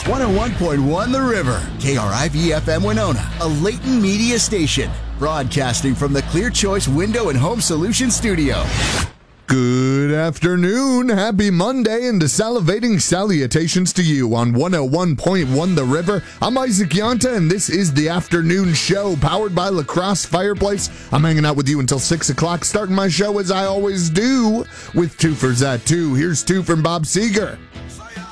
101.1 The River, KRIV FM Winona, a Leighton Media station, broadcasting from the Clear Choice Window and Home Solutions studio. Good afternoon, happy Monday, and salivating salutations to you on 101.1 The River. I'm Isaac Yonta, and this is the afternoon show powered by La Crosse Fireplace. I'm hanging out with you until 6 o'clock, starting my show as I always do with Two for That 2. Here's two from Bob Seeger.